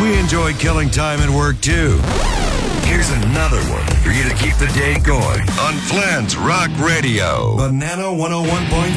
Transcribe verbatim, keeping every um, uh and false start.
We enjoy killing time at work, too. Here's another one for you to keep the day going on Flint's Rock Radio. Banana one oh one point